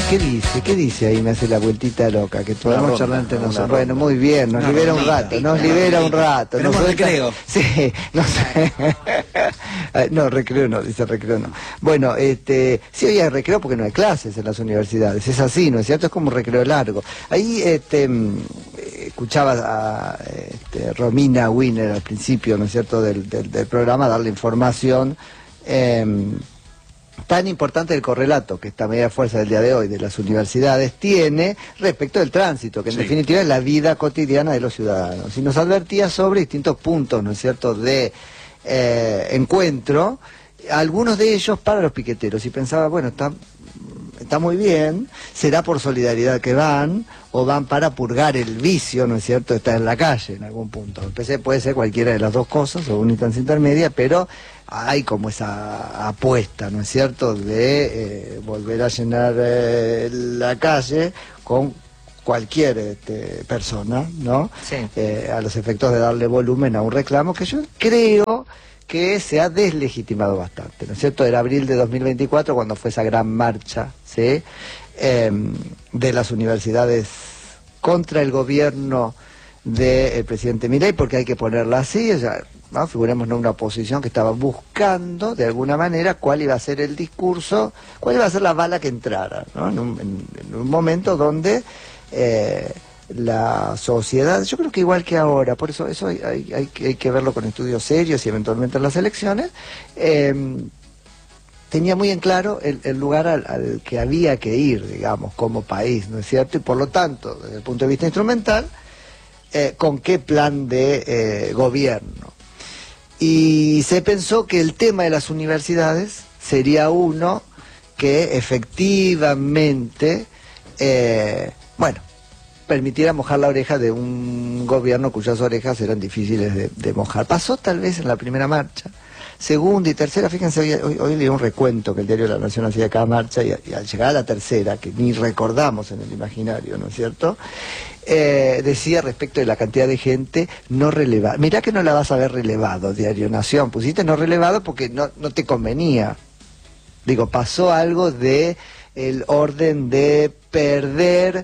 ¿Qué dice? ¿Qué dice ahí? Me hace la vueltita loca, que podamos charlar entre nosotros. Bueno, muy bien, nos libera un rato, nos libera un rato. Tenemos recreo. Sí, no sé. No, recreo no, dice recreo no. Bueno, sí hoy hay recreo porque no hay clases en las universidades, es así, ¿no es cierto? Es como un recreo largo. Ahí, escuchaba a Romina Wiener al principio, ¿no es cierto?, del programa, darle información tan importante del correlato que esta media fuerza del día de hoy de las universidades tiene respecto del tránsito, que en definitiva es la vida cotidiana de los ciudadanos. Y nos advertía sobre distintos puntos, ¿no es cierto?, de encuentro, algunos de ellos para los piqueteros. Y pensaba, bueno, está muy bien, será por solidaridad que van, o van para purgar el vicio, ¿no es cierto?, de estar en la calle en algún punto. Puede ser cualquiera de las dos cosas, o una instancia intermedia, pero hay como esa apuesta, ¿no es cierto?, de volver a llenar la calle con cualquier persona, ¿no? Sí. A los efectos de darle volumen a un reclamo que yo creo que se ha deslegitimado bastante, ¿no es cierto? Era abril de 2024 cuando fue esa gran marcha, ¿sí?, de las universidades contra el gobierno del presidente Milei, porque hay que ponerla así, ¿no? Figuremos en una oposición que estaba buscando, de alguna manera, cuál iba a ser el discurso, cuál iba a ser la bala que entrara, ¿no? En un momento donde la sociedad, yo creo que igual que ahora, por eso hay que verlo con estudios serios y eventualmente en las elecciones, tenía muy en claro el lugar al que había que ir, digamos, como país, ¿no es cierto? Y por lo tanto, desde el punto de vista instrumental, con qué plan de gobierno. Y se pensó que el tema de las universidades sería uno que efectivamente, bueno, permitiera mojar la oreja de un gobierno cuyas orejas eran difíciles de mojar. Pasó tal vez en la primera marcha, segunda y tercera. Fíjense, hoy leí un recuento que el diario de la Nación hacía de cada marcha, y al llegar a la tercera, que ni recordamos en el imaginario, ¿no es cierto?, decía respecto de la cantidad de gente no relevada. Mirá que no la vas a ver relevado, Diario Nación, pusiste no relevado porque no te convenía. Digo, pasó algo de el orden de perder,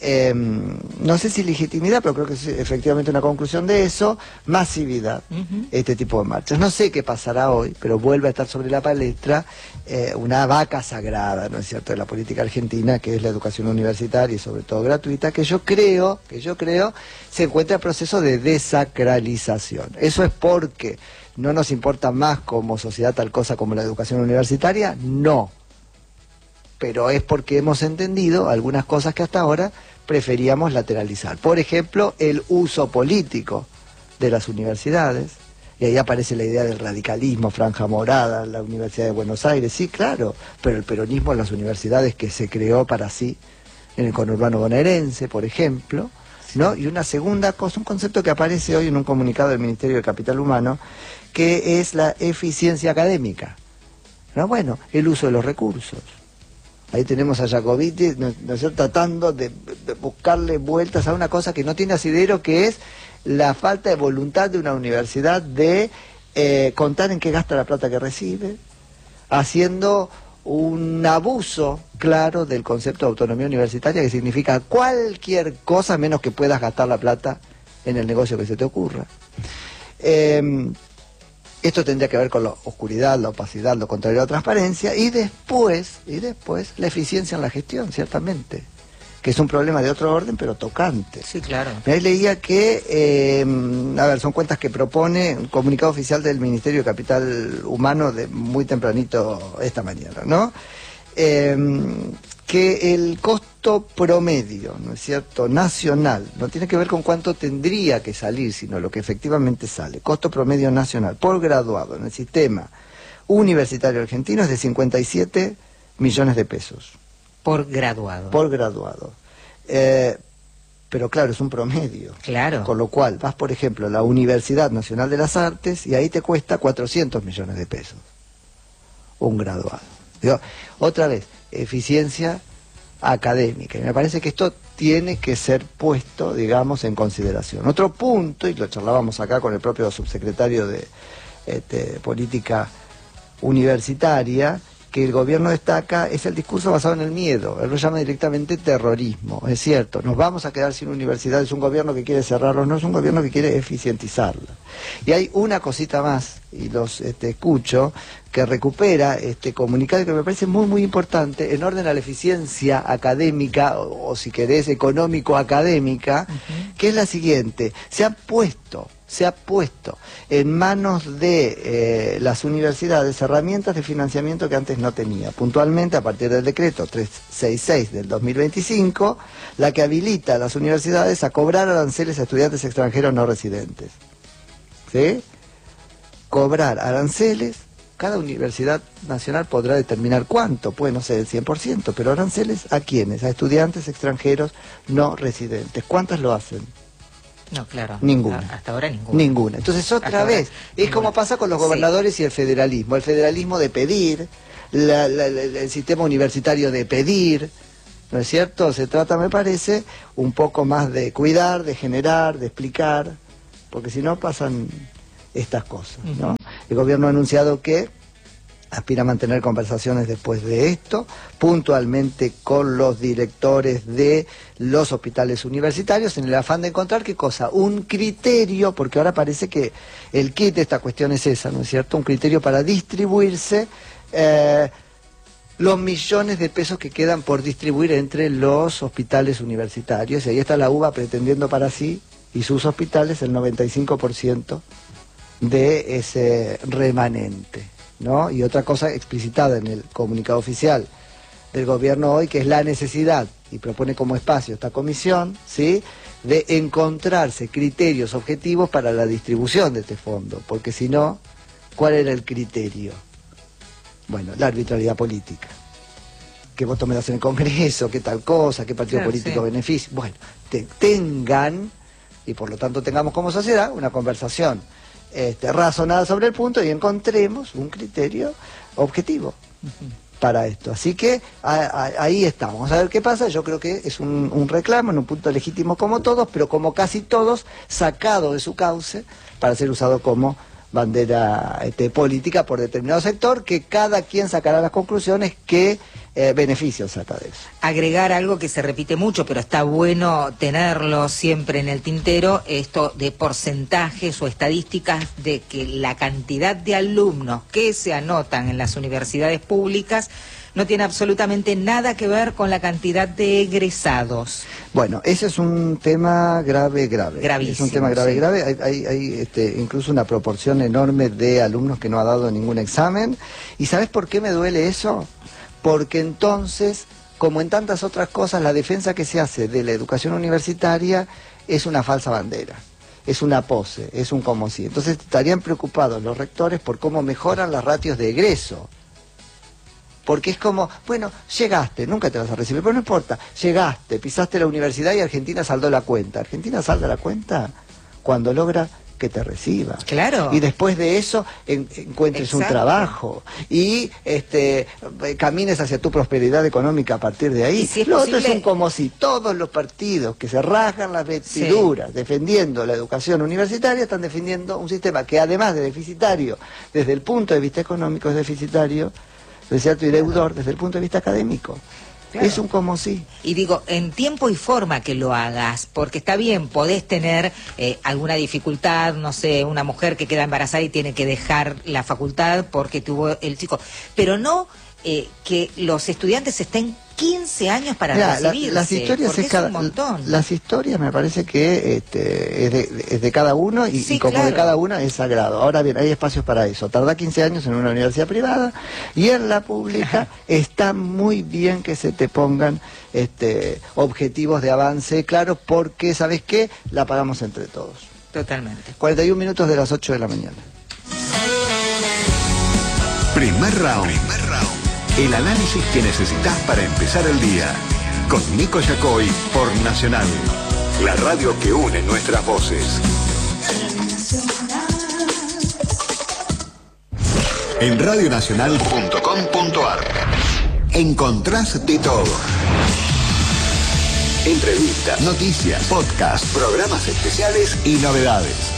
no sé si legitimidad, pero creo que es efectivamente una conclusión de eso, masividad, este tipo de marchas. No sé qué pasará hoy, pero vuelve a estar sobre la palestra una vaca sagrada, ¿no es cierto?, de la política argentina, que es la educación universitaria y sobre todo gratuita, que yo creo se encuentra en proceso de desacralización. Eso es porque no nos importa más como sociedad tal cosa como la educación universitaria, no. Pero es porque hemos entendido algunas cosas que hasta ahora preferíamos lateralizar. Por ejemplo, el uso político de las universidades, y ahí aparece la idea del radicalismo, franja morada, la Universidad de Buenos Aires, sí, claro, pero el peronismo en las universidades que se creó para sí, en el conurbano bonaerense, por ejemplo, ¿no? Y una segunda cosa, un concepto que aparece hoy en un comunicado del Ministerio de Capital Humano, que es la eficiencia académica, ¿no? Bueno, el uso de los recursos. Ahí tenemos a Jacobiti, ¿no es cierto?, tratando de buscarle vueltas a una cosa que no tiene asidero, que es la falta de voluntad de una universidad de contar en qué gasta la plata que recibe, haciendo un abuso claro del concepto de autonomía universitaria, que significa cualquier cosa menos que puedas gastar la plata en el negocio que se te ocurra. Esto tendría que ver con la oscuridad, la opacidad, lo contrario a la transparencia, y después la eficiencia en la gestión, ciertamente, que es un problema de otro orden, pero tocante. Sí, claro. Ahí leía que, a ver, son cuentas que propone un comunicado oficial del Ministerio de Capital Humano de muy tempranito esta mañana, ¿no? Que el costo promedio, ¿no es cierto?, nacional, no tiene que ver con cuánto tendría que salir, sino lo que efectivamente sale. Costo promedio nacional por graduado en el sistema universitario argentino es de 57 millones de pesos. Por graduado. Por graduado. Pero claro, es un promedio. Claro. Con lo cual, vas, por ejemplo, a la Universidad Nacional de las Artes y ahí te cuesta 400 millones de pesos. Un graduado. Digo, otra vez, eficiencia académica. Y me parece que esto tiene que ser puesto, digamos, en consideración. Otro punto, y lo charlábamos acá con el propio subsecretario de Política Universitaria, que el gobierno destaca es el discurso basado en el miedo. Él lo llama directamente terrorismo. Es cierto, nos vamos a quedar sin universidades. Es un gobierno que quiere cerrarlos, no es un gobierno que quiere eficientizarla. Y hay una cosita más, y los escucho, que recupera este comunicado que me parece muy muy importante en orden a la eficiencia académica o si querés económico-académica, que es la siguiente: se ha puesto en manos de las universidades herramientas de financiamiento que antes no tenía. Puntualmente, a partir del decreto 366 del 2025, la que habilita a las universidades a cobrar aranceles a estudiantes extranjeros no residentes. ¿Sí? Cobrar aranceles, cada universidad nacional podrá determinar cuánto, puede no ser el 100%, pero aranceles ¿a quiénes? A estudiantes extranjeros no residentes. ¿Cuántas lo hacen? No, claro. Ninguna. Hasta ahora ninguna. Ninguna. Entonces otra vez, es como pasa con los gobernadores y el federalismo. El federalismo de pedir, el sistema universitario de pedir, ¿no es cierto? Se trata, me parece, un poco más de cuidar, de generar, de explicar, porque si no pasan estas cosas, ¿no? El gobierno ha anunciado que aspira a mantener conversaciones después de esto, puntualmente con los directores de los hospitales universitarios, en el afán de encontrar, ¿qué cosa? Un criterio, porque ahora parece que el kit de esta cuestión es esa, ¿no es cierto? Un criterio para distribuirse los millones de pesos que quedan por distribuir entre los hospitales universitarios. Y ahí está la UBA pretendiendo para sí y sus hospitales el 95% de ese remanente, ¿no? Y otra cosa explicitada en el comunicado oficial del gobierno hoy, que es la necesidad, y propone como espacio esta comisión, ¿sí?, de encontrarse criterios objetivos para la distribución de este fondo, porque si no, ¿cuál era el criterio? Bueno, la arbitrariedad política. ¿Qué voto me das en el Congreso? ¿Qué tal cosa? ¿Qué partido político beneficia? Bueno, tengan, y por lo tanto tengamos como sociedad, una conversación razonada sobre el punto y encontremos un criterio objetivo para esto. Así que ahí estamos. Vamos a ver qué pasa. Yo creo que es un reclamo en un punto legítimo como todos, pero como casi todos, sacado de su cauce para ser usado como bandera política por determinado sector, que cada quien sacará las conclusiones que beneficios saca de eso. Agregar algo que se repite mucho, pero está bueno tenerlo siempre en el tintero, esto de porcentajes o estadísticas de que la cantidad de alumnos que se anotan en las universidades públicas no tiene absolutamente nada que ver con la cantidad de egresados. Bueno, ese es un tema grave. Gravísimo. Es un tema grave. Hay incluso una proporción enorme de alumnos que no ha dado ningún examen. ¿Y sabes por qué me duele eso? Porque entonces, como en tantas otras cosas, la defensa que se hace de la educación universitaria es una falsa bandera. Es una pose, es un como si. Entonces estarían preocupados los rectores por cómo mejoran las ratios de egreso. Porque es como, bueno, llegaste, nunca te vas a recibir, pero no importa, llegaste, pisaste la universidad y Argentina saldó la cuenta. Argentina salda la cuenta cuando logra que te reciba. Claro. Y después de eso encuentres un trabajo y camines hacia tu prosperidad económica a partir de ahí. Si es lo posible... otro es un como si todos los partidos que se rasgan las vestiduras defendiendo la educación universitaria están defendiendo un sistema que además de deficitario desde el punto de vista económico es deficitario, ¿no es cierto?, y deudor desde el punto de vista académico. Claro. Es un como sí. Y digo, en tiempo y forma que lo hagas, porque está bien, podés tener alguna dificultad, no sé, una mujer que queda embarazada y tiene que dejar la facultad porque tuvo el chico, pero no que los estudiantes estén 15 años para recibirse, las historias porque es un montón. Las historias me parece que es de cada uno y como de cada uno es sagrado. Ahora bien, hay espacios para eso. Tarda 15 años en una universidad privada y en la pública está muy bien que se te pongan objetivos de avance, claro, porque, ¿sabes qué? La pagamos entre todos. Totalmente. 41 minutos de las 8 de la mañana. Primer round. El análisis que necesitas para empezar el día. Con Nico Yacoy por Nacional. La radio que une nuestras voces. En radionacional.com.ar encontrás de todo. Entrevistas, noticias, podcasts, programas especiales y novedades.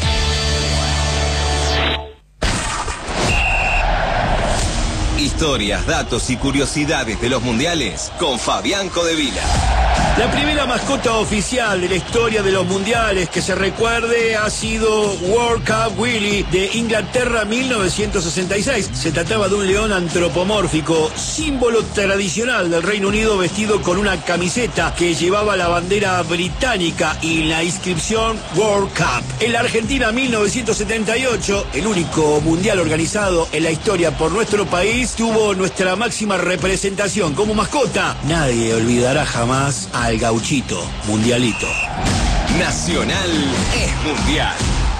Historias, datos y curiosidades de los mundiales con Fabián Codevila. La primera mascota oficial de la historia de los mundiales que se recuerde ha sido World Cup Willy de Inglaterra 1966. Se trataba de un león antropomórfico, símbolo tradicional del Reino Unido, vestido con una camiseta que llevaba la bandera británica y la inscripción World Cup. En la Argentina 1978, el único mundial organizado en la historia por nuestro país, tuvo nuestra máxima representación como mascota. Nadie olvidará jamás al gauchito mundialito. Nacional es mundial.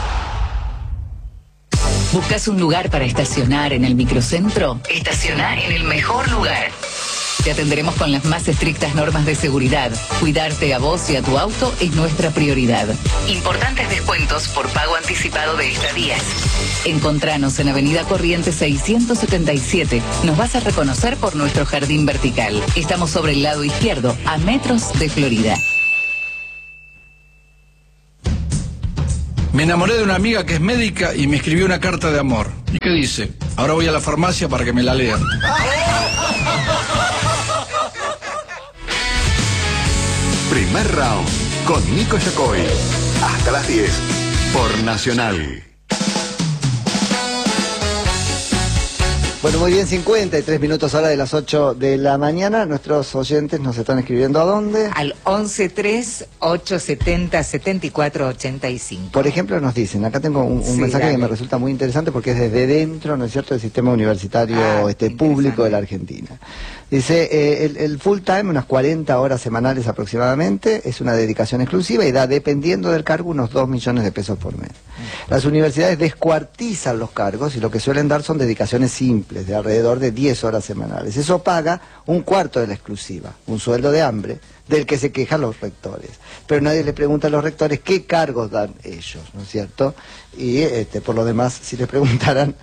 ¿Buscas un lugar para estacionar en el microcentro? Estaciona en el mejor lugar. Te atenderemos con las más estrictas normas de seguridad. Cuidarte a vos y a tu auto es nuestra prioridad. Importantes descuentos por pago anticipado de estadías. Encontranos en Avenida Corrientes 677. Nos vas a reconocer por nuestro jardín vertical. Estamos sobre el lado izquierdo, a metros de Florida. Me enamoré de una amiga que es médica y me escribió una carta de amor. ¿Y qué dice? Ahora voy a la farmacia para que me la lean. Primer round con Nico Yacoy. Hasta las 10 por Nacional. Bueno, muy bien, 53 minutos ahora de las 8 de la mañana. Nuestros oyentes nos están escribiendo ¿a dónde? Al 1138707485. Por ejemplo, nos dicen, acá tengo un mensaje que me resulta muy interesante porque es desde dentro, ¿no es cierto?, del sistema universitario público de la Argentina. Dice, el full time, unas 40 horas semanales aproximadamente, es una dedicación exclusiva y da, dependiendo del cargo, unos 2 millones de pesos por mes. Las universidades descuartizan los cargos y lo que suelen dar son dedicaciones simples, de alrededor de 10 horas semanales. Eso paga un cuarto de la exclusiva, un sueldo de hambre, del que se quejan los rectores. Pero nadie le pregunta a los rectores qué cargos dan ellos, ¿no es cierto? Y por lo demás, si les preguntaran,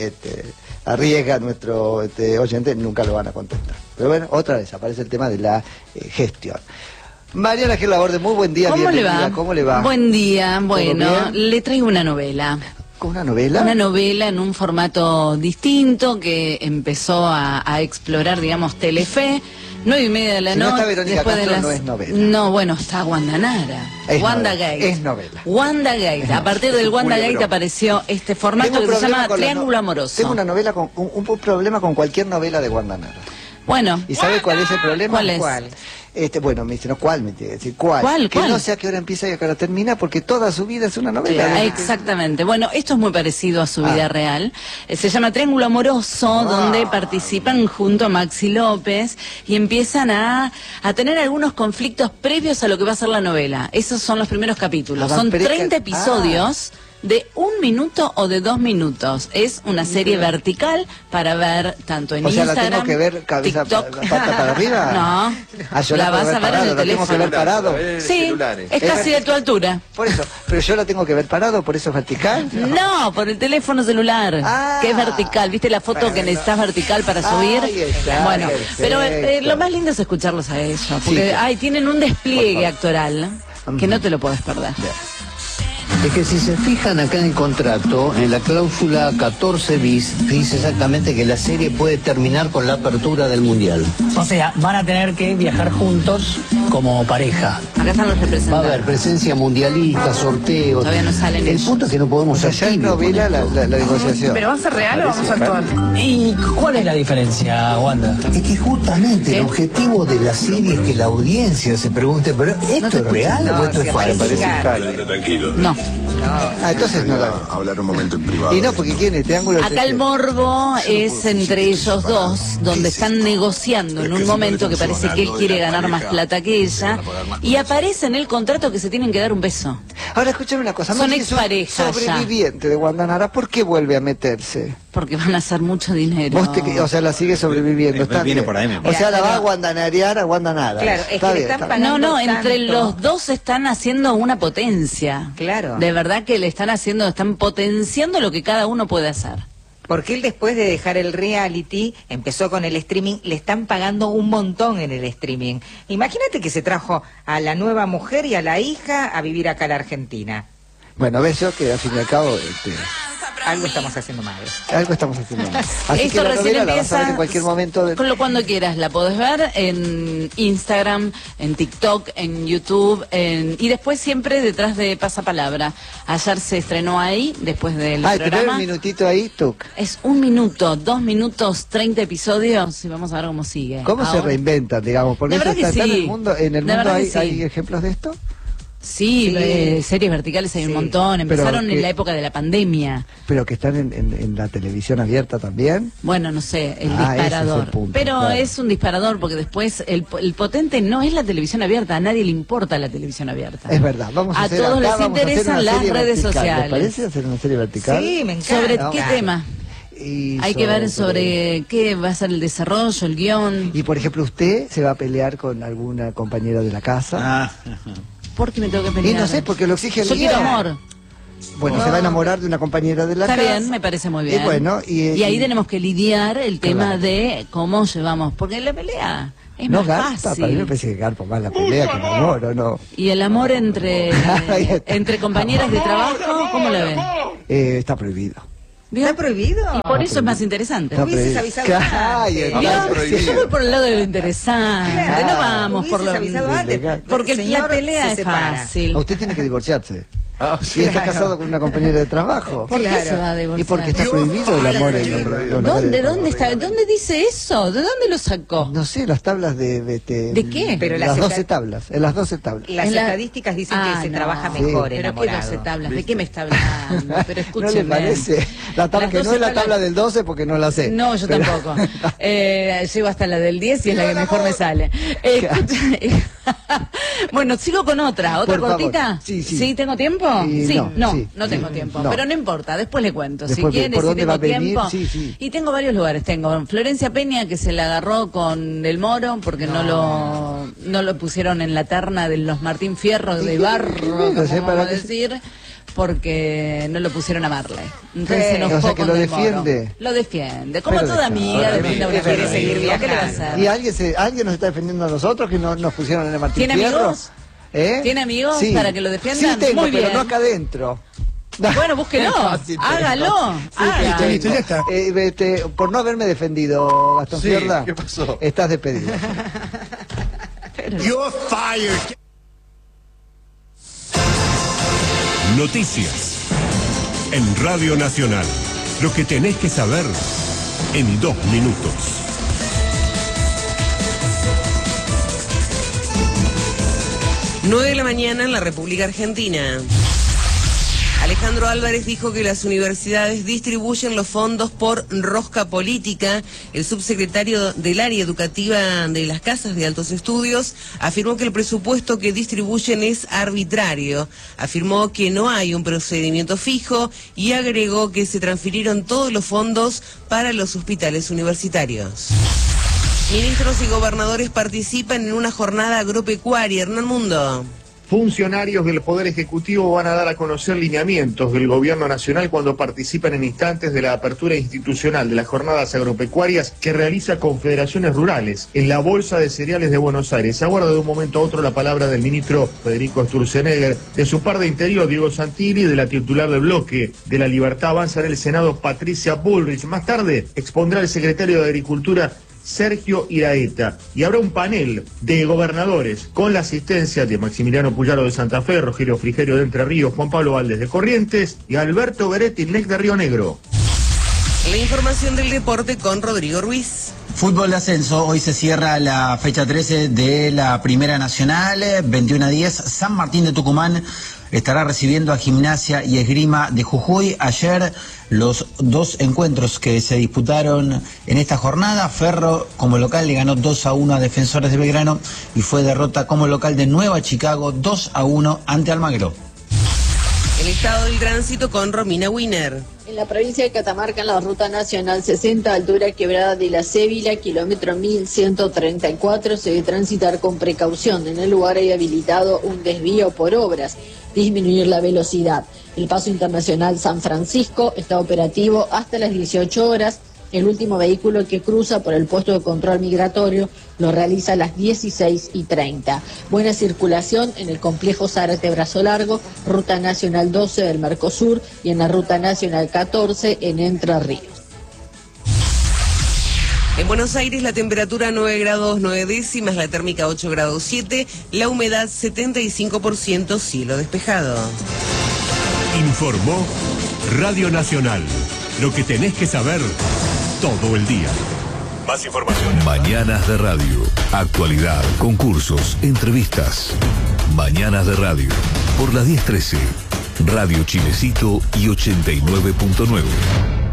arriesga nuestro oyente, nunca lo van a contestar. Pero bueno, otra vez aparece el tema de la gestión. Mariana Gil Laborde, muy buen día, ¿Cómo bienvenida. le va? ¿Cómo le va? Buen día, bueno, le traigo una novela. ¿Con una novela? Una novela en un formato distinto que empezó a explorar, digamos, Telefe. 9:30 de la Si no noche. está Verónica después Castro, de las... no es novela. No, bueno, está Wanda Nara. Es Wanda novela, Gate. es novela. Wanda Gate. A partir del Wanda Gate apareció este formato que se llama Triángulo Amoroso. Tengo una novela con un problema con cualquier novela de Wanda Nara. Bueno. ¿Y sabe cuál es el problema? ¿Cuál es? ¿Cuál? Bueno, me dice, no, ¿cuál? Me tiene que decir, ¿cuál? Que no sé a qué hora empieza y a qué hora termina, porque toda su vida es una novela. Claro, exactamente. Bueno, esto es muy parecido a su vida real. Se llama Triángulo Amoroso, donde participan junto a Maxi López y empiezan a tener algunos conflictos previos a lo que va a ser la novela. Esos son los primeros capítulos. Son 30 episodios de 1 minuto o de 2 minutos. Es una serie vertical para ver tanto en Instagram, ¿la tengo que ver cabeza pata para arriba? No, yo la vas a ver en el ¿La tengo que ver parado? Sí, es casi de tu altura. Por eso, pero yo la tengo que ver parado, por eso es vertical. No, por el teléfono celular, que es vertical. ¿Viste la foto que necesitas vertical para subir? Bueno, pero lo más lindo es escucharlos a ellos, porque tienen un despliegue actoral que no te lo podés perder. Es que si se fijan acá en el contrato, en la cláusula 14 bis, dice exactamente que la serie puede terminar con la apertura del Mundial. O sea, van a tener que viajar juntos como pareja. Acá están los representantes. Va a haber presencia mundialista, sorteos. Todavía no salen El punto es que no podemos ser ya es novela la negociación. ¿Pero va a ser real o vamos a actuar? ¿Y cuál es la diferencia, Wanda? Es que justamente el objetivo de la serie es que la audiencia se pregunte, ¿pero esto es real o esto es falso? Tranquilo. No. Entonces no la... Hablar un momento en privado. Y no, porque ¿quién es? Triángulo. Acá el morbo es entre ellos dos, donde están negociando en un momento que parece que él quiere ganar más plata que ella, y aparece en el contrato que se tienen que dar un beso. Ahora escúchame una cosa. Son Maxi es un exparejas sobreviviente de Wanda Nara, ¿por qué vuelve a meterse? Porque van a hacer mucho dinero. O sea, la sigue sobreviviendo. Está Viene bien. por ahí. O sea, la va a guandanear a Wanda Nara. Claro, es que le están pagando No, entre tanto. los dos están haciendo una potencia. Claro. De verdad que le están potenciando lo que cada uno puede hacer. Porque él, después de dejar el reality, empezó con el streaming, le están pagando un montón en el streaming. Imagínate que se trajo a la nueva mujer y a la hija a vivir acá a la Argentina. Bueno, ves yo que al fin y al cabo... Algo estamos haciendo mal. Algo estamos haciendo mal. Así Esto que la recién novela la vas a ver en cualquier momento. Con lo cuando quieras, la podés ver en Instagram, en TikTok, en YouTube, y después siempre detrás de Pasapalabra. Ayer se estrenó ahí, después del programa. Un minutito ahí, Tuc. Es 1 minuto, 2 minutos, 30 episodios y vamos a ver cómo sigue. ¿Cómo se reinventan, digamos? Porque eso está en el mundo, hay ejemplos de esto. Sí, series verticales hay un montón. Empezaron en la época de la pandemia. Pero que están en la televisión abierta también. Bueno, no sé, el disparador. Ese es el punto, pero claro. es un disparador porque después el potente no es la televisión abierta. A nadie le importa la televisión abierta. Es verdad. Vamos a todos les interesan las redes sociales. ¿Les parece hacer una serie vertical? Sí, me encanta. ¿Sobre qué tema? Hay que ver sobre qué va a ser el desarrollo, el guión. Y por ejemplo, usted se va a pelear con alguna compañera de la casa. ¿Por qué me tengo que pelear? Y no sé, porque lo exige el Yo quiero guión. amor. Bueno, se va a enamorar de una compañera de la casa. Está bien, me parece muy bien. Y bueno, y ahí tenemos que lidiar el tema de cómo llevamos, porque la pelea es no más garpa, fácil. para mí me parece que garpa más la pelea que el amor, ¿o no? Y el amor entre compañeras de trabajo, ¿cómo lo ven? Está prohibido. ¿Está prohibido? Y por eso es más interesante. Hubieses avisado antes. Yo voy por el lado de lo interesante, Claro, no vamos por lo avisado antes. porque El señor la pelea se es separa. fácil. Usted tiene que divorciarse. Y está casado con una compañera de trabajo. ¿Por qué se va a divorciar? Y porque está prohibido el amor en ¿Dónde está? ¿Dónde dice eso? ¿De dónde lo sacó? No sé, las tablas ¿De qué? Pero las 12 tablas. En las 12 tablas. Las estadísticas dicen que se trabaja mejor ¿Pero enamorado. qué 12 tablas? ¿De qué me está hablando? Pero escúcheme. ¿No le parece? La tabla que no es la tabla del 12 porque no la sé. No, yo tampoco. Llego hasta la del 10 y es la que mejor me sale. Bueno, sigo con otra cortita. Sí, ¿tengo tiempo? Sí, no tengo tiempo. No. Pero no importa, después le cuento. Después, si quiere, ¿por si dónde va tengo a venir? tiempo. Sí. Y tengo varios lugares. Tengo Florencia Peña, que se la agarró con el Moro, porque no lo pusieron en la terna de los Martín Fierro de Barro, como vamos a decir, porque no lo pusieron a Marley. Entonces se enojó que con lo el defiende. Moro. Lo defiende. Como Pero toda amiga, defiende a una quiere seguir amiga. ¿Qué le va a viajando. hacer? ¿Y alguien nos está defendiendo a nosotros que no nos pusieron en el Martín ¿Tiene Fierro? amigos? ¿Tiene amigos para que lo defiendan? Sí tengo, Muy bien. pero no acá adentro. Bueno, búsquelo, hágalo. Listo, ya está. Por no haberme defendido, Gastón Fiorda, ¿qué pasó? estás despedido. You're fired. Noticias en Radio Nacional. Lo que tenés que saber en 2 minutos. Nueve de la mañana en la República Argentina. Alejandro Álvarez dijo que las universidades distribuyen los fondos por rosca política. El subsecretario del área educativa de las casas de altos estudios afirmó que el presupuesto que distribuyen es arbitrario. Afirmó que no hay un procedimiento fijo y agregó que se transfirieron todos los fondos para los hospitales universitarios. Ministros y gobernadores participan en una jornada agropecuaria. Hernán Mundo. Funcionarios del Poder Ejecutivo van a dar a conocer lineamientos del Gobierno Nacional cuando participan en instantes de la apertura institucional de las jornadas agropecuarias que realiza Confederaciones Rurales en la Bolsa de Cereales de Buenos Aires. Se aguarda de un momento a otro la palabra del ministro Federico Sturzenegger, de su par de Interior, Diego Santilli, de la titular del bloque de La Libertad Avanza en el Senado, Patricia Bullrich. Más tarde expondrá el secretario de Agricultura, Sergio Iraeta, y habrá un panel de gobernadores con la asistencia de Maximiliano Puyaro de Santa Fe, Rogelio Frigerio de Entre Ríos, Juan Pablo Valdés de Corrientes y Alberto Beretti-Nec de Río Negro. La información del deporte con Rodrigo Ruiz. Fútbol de ascenso, hoy se cierra la fecha 13 de la Primera Nacional, 21:10, San Martín de Tucumán estará recibiendo a Gimnasia y Esgrima de Jujuy. Ayer los 2 encuentros que se disputaron en esta jornada, Ferro como local le ganó 2-1 a Defensores de Belgrano y fue derrota como local de Nueva Chicago 2-1 ante Almagro. El estado del tránsito con Romina Wiener. En la provincia de Catamarca, en la ruta nacional 60, altura quebrada de la Cévila, kilómetro 1134, se debe transitar con precaución. En el lugar hay habilitado un desvío por obras, disminuir la velocidad. El paso internacional San Francisco está operativo hasta las 18 horas, El último vehículo que cruza por el puesto de control migratorio lo realiza a las 16:30. Buena circulación en el complejo Zárate-Brazo Largo, Ruta Nacional 12 del Mercosur y en la Ruta Nacional 14 en Entre Ríos. En Buenos Aires la temperatura 9 grados 9 décimas, la térmica 8 grados 7, la humedad 75%, cielo despejado. Informó Radio Nacional. Lo que tenés que saber todo el día. Más información. Mañanas de radio. Actualidad, concursos, entrevistas. Mañanas de radio. Por las 10:13. Radio Chilecito y 89.9.